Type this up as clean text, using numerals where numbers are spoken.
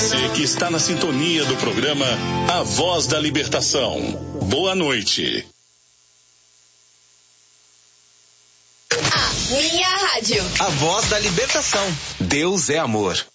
Você que está na sintonia do programa A Voz da Libertação. Boa noite. A minha rádio. A Voz da Libertação. Deus é amor.